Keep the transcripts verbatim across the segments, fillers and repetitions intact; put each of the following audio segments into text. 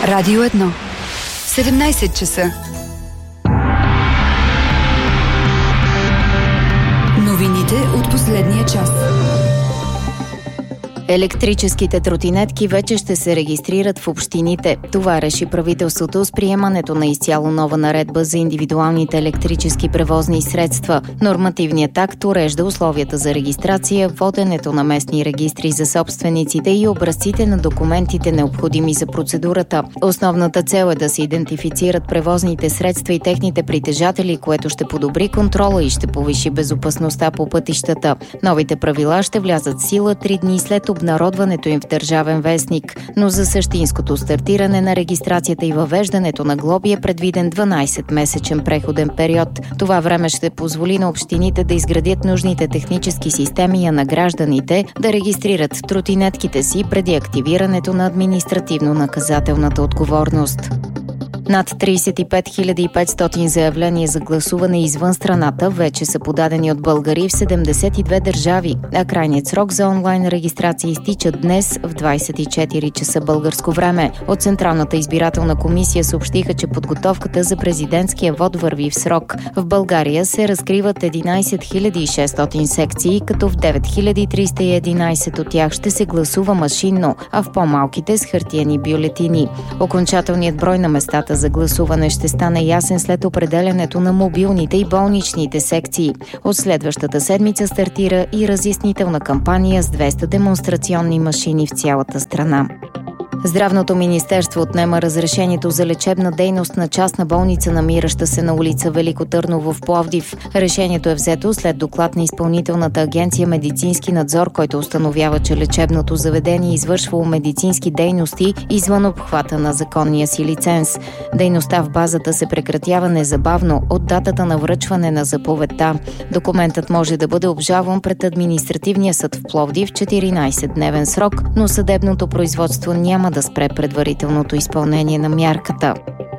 Радио едно. седемнайсет часа. Новините от последния час. Електрическите тротинетки вече ще се регистрират в общините. Това реши правителството с приемането на изцяло нова наредба за индивидуалните електрически превозни средства. Нормативният акт урежда условията за регистрация, воденето на местни регистри за собствениците и образците на документите, необходими за процедурата. Основната цел е да се идентифицират превозните средства и техните притежатели, което ще подобри контрола и ще повиши безопасността по пътищата. Новите правила ще влязат в сила три дни след обнародването им в Държавен вестник, но за същинското стартиране на регистрацията и въвеждането на глоби е предвиден дванайсетмесечен преходен период. Това време ще позволи на общините да изградят нужните технически системи, а на гражданите да регистрират тротинетките си преди активирането на административно-наказателната отговорност. Над трийсет и пет хиляди и петстотин заявления за гласуване извън страната вече са подадени от българи в седемдесет и две държави, а крайният срок за онлайн регистрация изтича днес в двайсет и четири часа българско време. От Централната избирателна комисия съобщиха, че подготовката за президентския вод върви в срок. В България се разкриват единайсет хиляди и шестстотин секции, като в девет хиляди триста и единайсет от тях ще се гласува машинно, а в по-малките с хартиени бюлетини. Окончателният брой на местата за гласуване ще стане ясен след определянето на мобилните и болничните секции. От следващата седмица стартира и разяснителна кампания с двеста демонстрационни машини в цялата страна. Здравното министерство отнема разрешението за лечебна дейност на частна болница, намираща се на улица Велико Търново в Пловдив. Решението е взето след доклад на Изпълнителната агенция Медицински надзор, който установява, че лечебното заведение извършвало медицински дейности извън обхвата на законния си лиценз. Дейността в базата се прекратява незабавно от датата на връчване на заповедта. Документът може да бъде обжалван пред административния съд в Пловдив в четиринайсетдневен срок, но съдебното производство няма да спре предварителното изпълнение на мярката.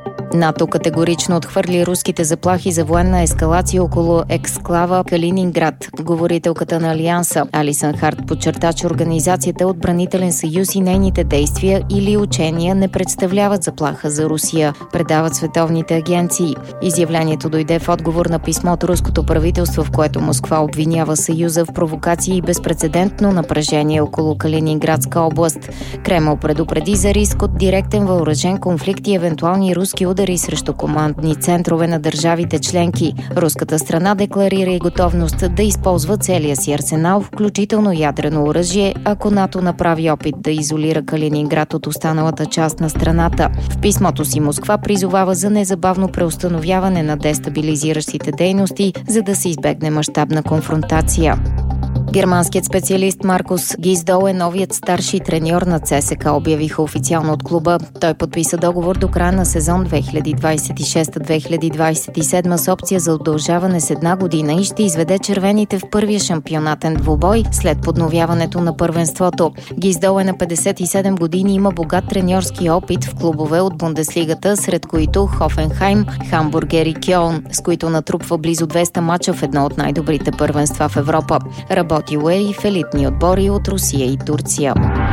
НАТО категорично отхвърли руските заплахи за военна ескалация около ексклава Калининград. Говорителката на Алианса Алисън Харт подчерта, че организацията е отбранителен съюз и нейните действия или учения не представляват заплаха за Русия, предават световните агенции. Изявлението дойде в отговор на писмо от руското правителство, в което Москва обвинява съюза в провокации и безпрецедентно напрежение около Калининградска област. Кремъл предупреди за риск от директен въоръжен конфликт и евентуални руски удари срещу командни центрове на държавите членки. Руската страна декларира и готовност да използва целия си арсенал, включително ядрено оръжие, ако НАТО направи опит да изолира Калининград от останалата част на страната. В писмото си Москва призовава за незабавно преустановяване на дестабилизиращите дейности, за да се избегне мащабна конфронтация. Германският специалист Маркус Гиздол е новият старши треньор на ЦСКА, обявиха официално от клуба. Той подписа договор до края на сезон две хиляди двайсет и шеста - две хиляди двайсет и седма с опция за удължаване с една година и ще изведе червените в първия шампионатен двубой след подновяването на първенството. Гиздол е на петдесет и седем години и има богат треньорски опит в клубове от Бундеслигата, сред които Хофенхайм, Хамбургер и Кьолн, с които натрупва близо двеста мача в едно от най-добрите първенства в Европа. Работил е и в елитни отбори от Русия и Турция.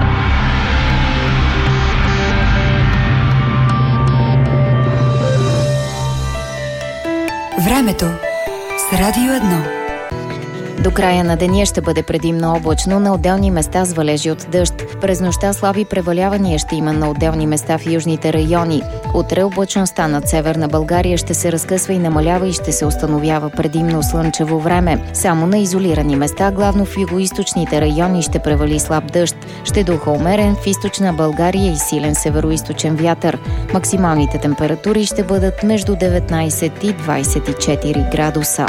Времето с Радио едно. До края на деня ще бъде предимно облачно, на отделни места с валежи от дъжд. През нощта слаби превалявания ще има на отделни места в южните райони. Утре облачността над Северна България ще се разкъсва и намалява и ще се установява предимно слънчево време. Само на изолирани места, главно в югоизточните райони, ще превали слаб дъжд. Ще духа умерен в източна България и силен североизточен вятър. Максималните температури ще бъдат между деветнайсет и двайсет и четири градуса.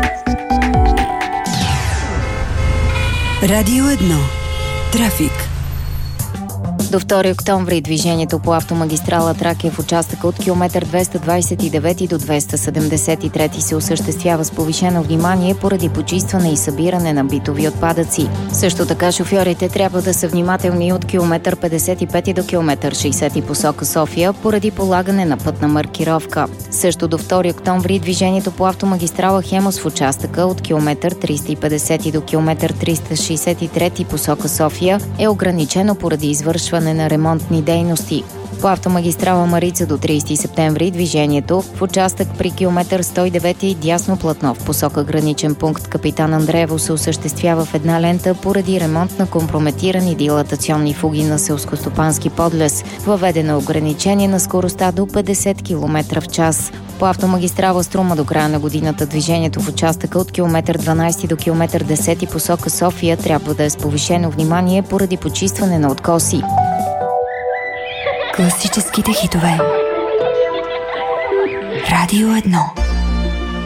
Радио едно. Трафик. До втори октомври движението по автомагистрала Тракия в участъка от километър двеста двайсет и девети до двеста седемдесет и трети се осъществява с повишено внимание поради почистване и събиране на битови отпадъци. Също така шофьорите трябва да са внимателни от километър петдесет и пети до километър шейсети посока София поради полагане на пътна маркировка. Също до втори октомври движението по автомагистрала Хемос в участъка от километър триста и петдесети до километър триста шейсет и трети посока София е ограничено поради извършване на ремонтни дейности. По автомагистрала Марица до тридесети септември движението в участък при километър сто и девети дясно платно в посока граничен пункт Капитан Андреево се осъществява в една лента поради ремонт на компрометирани дилатационни фуги на селскостопански подлез. Въведено ограничение на скоростта до петдесет километра в час. По автомагистрала Струма до края на годината движението в участъка от километър дванадесети до километър десети посока София трябва да е с повишено внимание поради почистване на откоси. Класическите хитове. Радио едно.